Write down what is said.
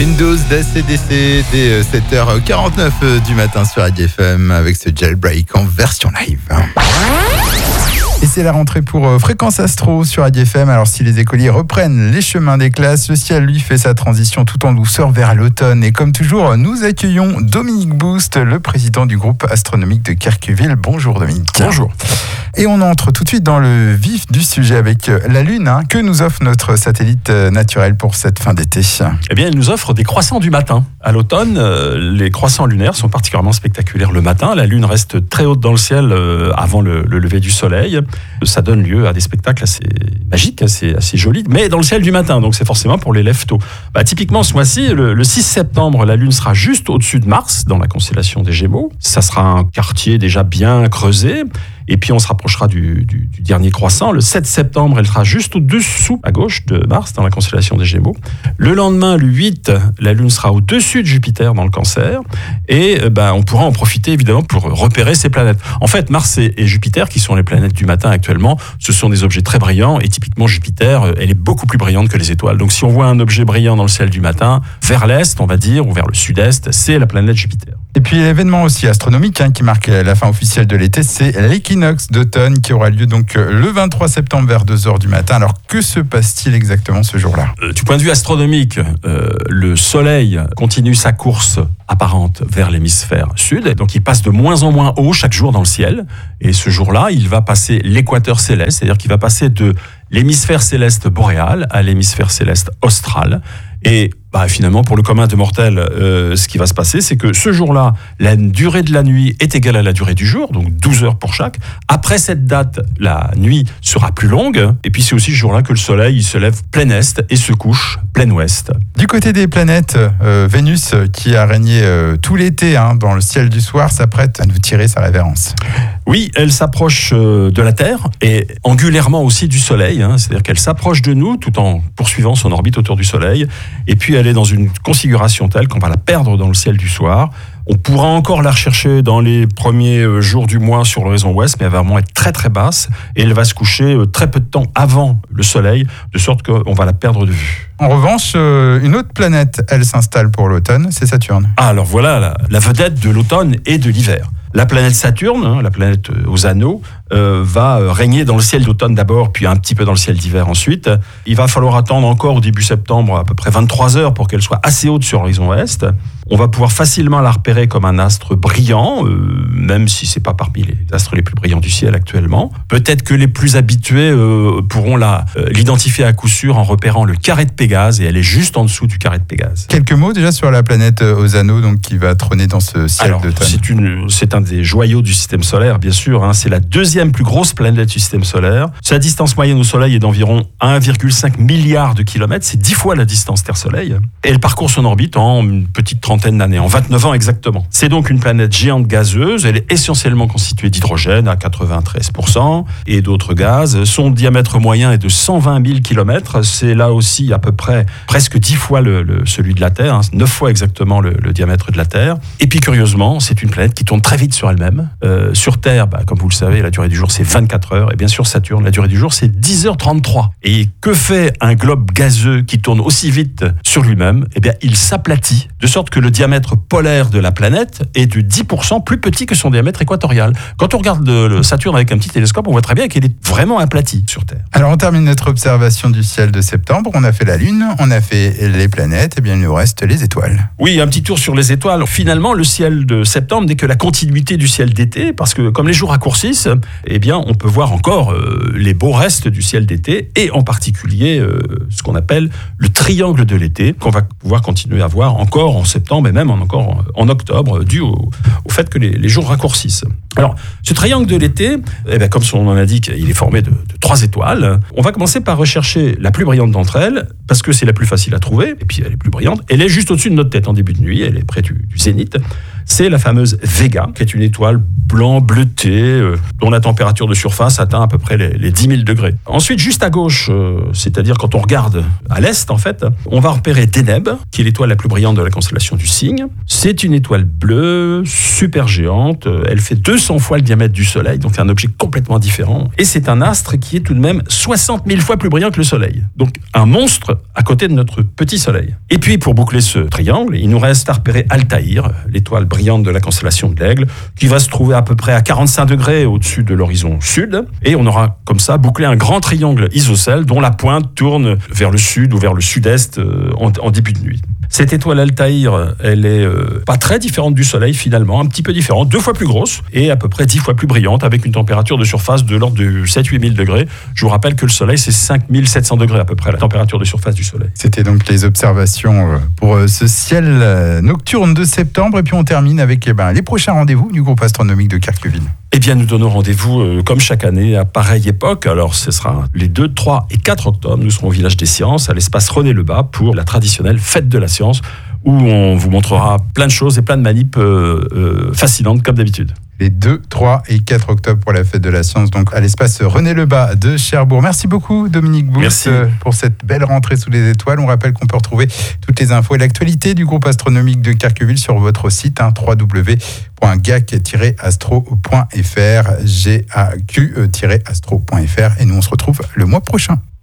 Windows d'ACDC dès 7h49 du matin sur ADFM avec ce jailbreak en version live. Et c'est la rentrée pour Fréquence Astro sur ADFM. Alors si les écoliers reprennent les chemins des classes, le ciel lui fait sa transition tout en douceur vers l'automne. Et comme toujours, nous accueillons Dominique Boost, le président du groupe astronomique de Kerqueville. Bonjour Dominique. Bonjour. Et on entre tout de suite dans le vif du sujet avec la Lune. Que nous offre notre satellite naturel pour cette fin d'été? Eh bien, elle nous offre des croissants du matin. À l'automne, les croissants lunaires sont particulièrement spectaculaires le matin. La Lune reste très haute dans le ciel avant le lever du soleil. Ça donne lieu à des spectacles assez magiques, assez jolis, mais dans le ciel du matin. Donc c'est forcément pour les lève-tôt. Typiquement, ce mois-ci, le 6 septembre, la Lune sera juste au-dessus de Mars, dans la constellation des Gémeaux. Ça sera un quartier déjà bien creusé. Et puis on se rapprochera du dernier croissant. Le 7 septembre, elle sera juste au-dessous, à gauche de Mars, dans la constellation des Gémeaux. Le lendemain, le 8, la Lune sera au-dessus de Jupiter, dans le Cancer. Et on pourra en profiter, évidemment, pour repérer ces planètes. En fait, Mars et Jupiter, qui sont les planètes du matin actuellement, ce sont des objets très brillants. Et typiquement, Jupiter, elle est beaucoup plus brillante que les étoiles. Donc si on voit un objet brillant dans le ciel du matin, vers l'est, on va dire, ou vers le sud-est, c'est la planète Jupiter. Et puis l'événement aussi astronomique qui marque la fin officielle de l'été, c'est l'équinoxe d'automne qui aura lieu donc le 23 septembre vers 2h du matin. Alors que se passe-t-il exactement ce jour-là? Du point de vue astronomique, le Soleil continue sa course apparente vers l'hémisphère sud. Donc il passe de moins en moins haut chaque jour dans le ciel. Et ce jour-là, il va passer l'équateur céleste, c'est-à-dire qu'il va passer de l'hémisphère céleste boréal à l'hémisphère céleste austral. Et finalement, pour le commun des mortels, ce qui va se passer, c'est que ce jour-là, la durée de la nuit est égale à la durée du jour, donc 12 heures pour chaque. Après cette date, la nuit sera plus longue. Et puis c'est aussi ce jour-là que le Soleil il se lève plein est et se couche plein ouest. Du côté des planètes, Vénus, qui a régné tout l'été dans le ciel du soir, s'apprête à nous tirer sa révérence. Oui, elle s'approche de la Terre et angulairement aussi du Soleil. C'est-à-dire qu'elle s'approche de nous tout en poursuivant son orbite autour du Soleil. Et puis elle est dans une configuration telle qu'on va la perdre dans le ciel du soir. On pourra encore la rechercher dans les premiers jours du mois sur l'horizon ouest, mais elle va vraiment être très très basse et elle va se coucher très peu de temps avant le Soleil, de sorte qu'on va la perdre de vue. En revanche, une autre planète, elle s'installe pour l'automne, c'est Saturne. Alors voilà la vedette de l'automne et de l'hiver. La planète Saturne, la planète aux anneaux, va régner dans le ciel d'automne d'abord, puis un petit peu dans le ciel d'hiver ensuite. Il va falloir attendre encore au début septembre à peu près 23 heures pour qu'elle soit assez haute sur l'horizon ouest. On va pouvoir facilement la repérer comme un astre brillant, même si c'est pas parmi les astres les plus brillants du ciel actuellement. Peut-être que les plus habitués pourront l'identifier à coup sûr en repérant le carré de Pégase, et elle est juste en dessous du carré de Pégase. Quelques mots déjà sur la planète aux anneaux, donc qui va trôner dans ce ciel d'automne. C'est un des joyaux du système solaire, bien sûr. C'est la deuxième plus grosse planète du système solaire. Sa distance moyenne au Soleil est d'environ 1,5 milliard de kilomètres. C'est 10 fois la distance Terre-Soleil. Et elle parcourt son orbite en une petite trentaine d'années, en 29 ans exactement. C'est donc une planète géante gazeuse. Elle est essentiellement constituée d'hydrogène à 93% et d'autres gaz. Son diamètre moyen est de 120 000 kilomètres. C'est là aussi à peu près presque 10 fois celui de la Terre, 9 fois exactement le diamètre de la Terre. Et puis curieusement, c'est une planète qui tourne très vite sur elle-même. Sur Terre, comme vous le savez, la durée du jour c'est 24 heures. Et bien sûr, Saturne, la durée du jour c'est 10h33. Et que fait un globe gazeux qui tourne aussi vite sur lui-même? Eh bien, il s'aplatit, de sorte que le diamètre polaire de la planète est de 10% plus petit que son diamètre équatorial. Quand on regarde Saturne avec un petit télescope, on voit très bien qu'elle est vraiment aplatie sur Terre. Alors, on termine notre observation du ciel de septembre. On a fait la Lune, on a fait les planètes, et bien il nous reste les étoiles. Oui, un petit tour sur les étoiles. Finalement, le ciel de septembre n'est que la continuité du ciel d'été, parce que comme les jours raccourcissent, eh bien, on peut voir encore les beaux restes du ciel d'été, et en particulier ce qu'on appelle le triangle de l'été, qu'on va pouvoir continuer à voir encore en septembre et même encore en octobre, dû au fait que les jours raccourcissent. Alors, ce triangle de l'été, comme son nom l'indique, il est formé de 3 étoiles. On va commencer par rechercher la plus brillante d'entre elles, parce que c'est la plus facile à trouver, et puis elle est plus brillante. Elle est juste au-dessus de notre tête en début de nuit, elle est près du zénith. c'est la fameuse Vega, qui est une étoile blanc bleutée, dont la température de surface atteint à peu près les 10 000 degrés. Ensuite, juste à gauche, c'est-à-dire quand on regarde à l'est, en fait, on va repérer Deneb, qui est l'étoile la plus brillante de la constellation du Cygne. C'est une étoile bleue, super géante. Elle fait 200 fois le diamètre du Soleil, donc c'est un objet complètement différent. Et c'est un astre qui est tout de même 60 000 fois plus brillant que le Soleil. Donc un monstre à côté de notre petit Soleil. Et puis, pour boucler ce triangle, il nous reste à repérer Altaïr, l'étoile brillante de la constellation de l'Aigle, qui va se trouver à peu près à 45 degrés au-dessus de l'horizon sud. Et on aura comme ça bouclé un grand triangle isocèle dont la pointe tourne vers le sud ou vers le sud-est en début de nuit. Cette étoile Altaïr, elle est pas très différente du Soleil finalement, un petit peu différente, 2 fois plus grosse et à peu près 10 fois plus brillante, avec une température de surface de l'ordre de 7-8 000 degrés. Je vous rappelle que le Soleil, c'est 5 700 degrés à peu près, la température de surface du Soleil. C'était donc les observations pour ce ciel nocturne de septembre. Et puis on termine avec les prochains rendez-vous du groupe astronomique de Carqueville. Eh bien, nous donnons rendez-vous, comme chaque année, à pareille époque. Alors, ce sera les 2, 3 et 4 octobre. Nous serons au Village des Sciences, à l'espace René-Lebas, pour la traditionnelle Fête de la Science, où on vous montrera plein de choses et plein de manips fascinantes, comme d'habitude. Les 2, 3 et 4 octobre pour la Fête de la Science, donc à l'espace René-Lebas de Cherbourg. Merci beaucoup, Dominique Bousse, pour cette belle rentrée sous les étoiles. On rappelle qu'on peut retrouver toutes les infos et l'actualité du groupe astronomique de Carqueville sur votre site, www.gac-astro.fr, GAQ-astro.fr. Et nous, on se retrouve le mois prochain.